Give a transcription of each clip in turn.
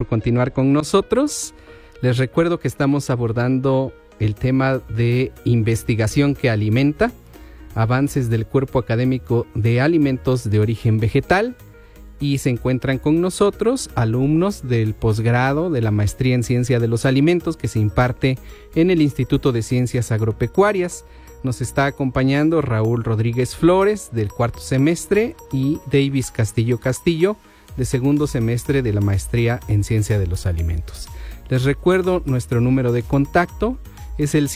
por continuar con nosotros. Les recuerdo que estamos abordando el tema de investigación que alimenta, avances del Cuerpo Académico de Alimentos de Origen Vegetal, y se encuentran con nosotros alumnos del posgrado de la Maestría en Ciencia de los Alimentos que se imparte en el Instituto de Ciencias Agropecuarias. Nos está acompañando Raúl Rodríguez Flores del cuarto semestre y Davis Castillo de segundo semestre de la Maestría en Ciencia de los Alimentos. Les recuerdo nuestro número de contacto es el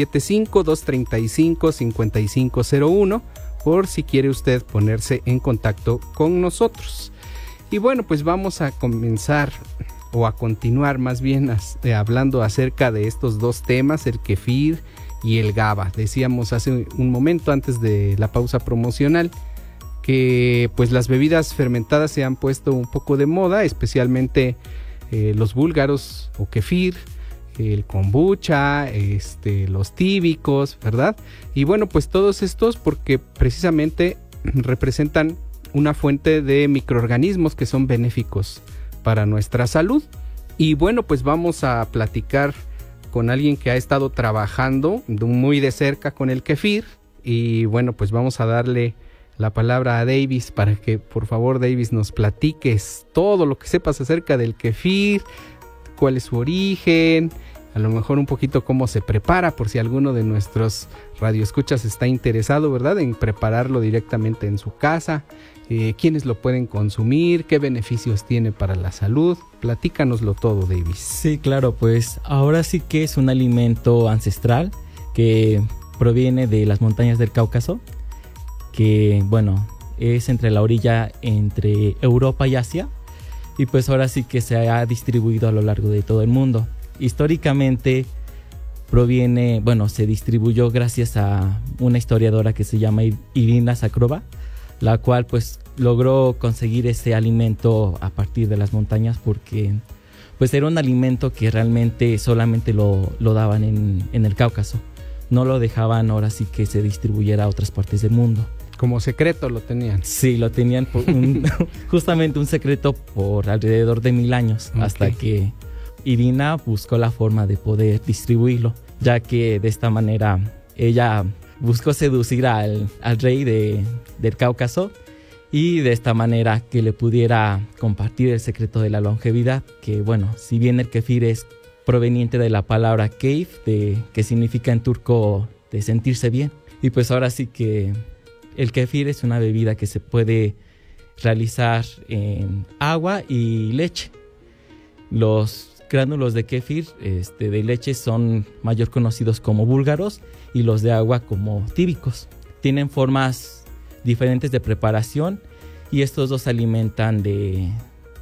775-235-5501 por si quiere usted ponerse en contacto con nosotros. Y bueno, pues vamos a comenzar o a continuar más bien hablando acerca de estos dos temas, el kefir y el GABA. Decíamos hace un momento antes de la pausa promocional que pues las bebidas fermentadas se han puesto un poco de moda, especialmente los búlgaros o kefir, el kombucha, los tíbicos, ¿verdad? Y bueno, pues todos estos porque precisamente representan una fuente de microorganismos que son benéficos para nuestra salud. Y bueno, pues vamos a platicar con alguien que ha estado trabajando muy de cerca con el kefir. Y bueno, pues vamos a darle la palabra a Davis para que por favor, Davis, nos platiques todo lo que sepas acerca del kefir, cuál es su origen, a lo mejor un poquito cómo se prepara, por si alguno de nuestros radioescuchas está interesado, ¿verdad?, en prepararlo directamente en su casa, quiénes lo pueden consumir, qué beneficios tiene para la salud. Platícanoslo todo, Davis. Sí, claro, pues ahora sí que es un alimento ancestral que proviene de las montañas del Cáucaso, que bueno, es entre la orilla entre Europa y Asia, y pues ahora sí que se ha distribuido a lo largo de todo el mundo. Históricamente se distribuyó gracias a una historiadora que se llama Irina Zakrova, la cual pues logró conseguir ese alimento a partir de las montañas porque pues era un alimento que realmente solamente lo daban en el Cáucaso. No lo dejaban ahora sí que se distribuyera a otras partes del mundo. Como secreto lo tenían. Sí, lo tenían justamente un secreto por alrededor de 1000 años, okay, hasta que Irina buscó la forma de poder distribuirlo, ya que de esta manera ella buscó seducir al rey del Cáucaso y de esta manera que le pudiera compartir el secreto de la longevidad, que bueno, si bien el kefir es proveniente de la palabra keyf, que significa en turco de sentirse bien, y pues ahora sí que el kefir es una bebida que se puede realizar en agua y leche. Los gránulos de kéfir de leche son mayor conocidos como búlgaros y los de agua como tíbicos. Tienen formas diferentes de preparación y estos dos se alimentan el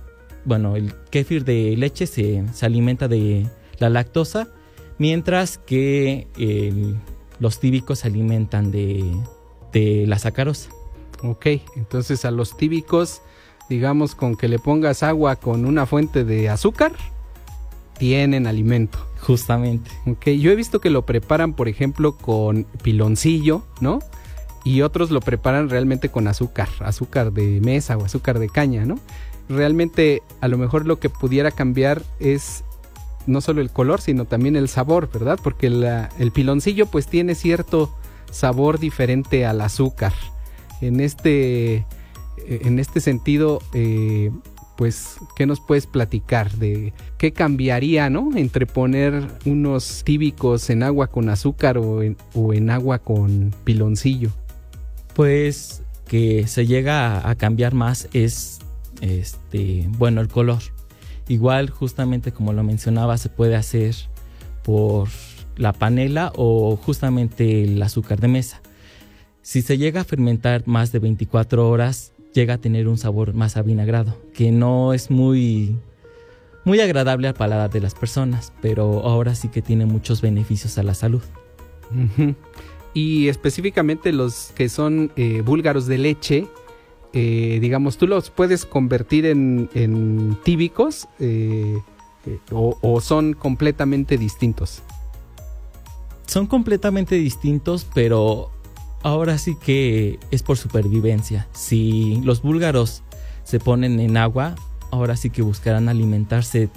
kéfir de leche se alimenta de la lactosa, mientras que los tíbicos se alimentan de la sacarosa. Ok, entonces a los tíbicos, digamos, con que le pongas agua con una fuente de azúcar, tienen alimento. Justamente. Ok, yo he visto que lo preparan, por ejemplo, con piloncillo, ¿no? Y otros lo preparan realmente con azúcar de mesa o azúcar de caña, ¿no? Realmente, a lo mejor lo que pudiera cambiar es no solo el color, sino también el sabor, ¿verdad? Porque el piloncillo pues tiene cierto sabor diferente al azúcar. En este sentido, pues, ¿qué nos puedes platicar de qué cambiaría, ¿no?, entre poner unos tíbicos en agua con azúcar o en agua con piloncillo? Pues que se llega a cambiar más es el color. Igual, justamente como lo mencionaba, se puede hacer por la panela o justamente el azúcar de mesa. Si se llega a fermentar más de 24 horas, llega a tener un sabor más avinagrado, que no es muy agradable al paladar de las personas, pero ahora sí que tiene muchos beneficios a la salud. Uh-huh. Y específicamente los que son búlgaros de leche, digamos, ¿tú los puedes convertir en tíbicos o son completamente distintos? Son completamente distintos, pero ahora sí que es por supervivencia. Si los búlgaros se ponen en agua, ahora sí que buscarán alimentarse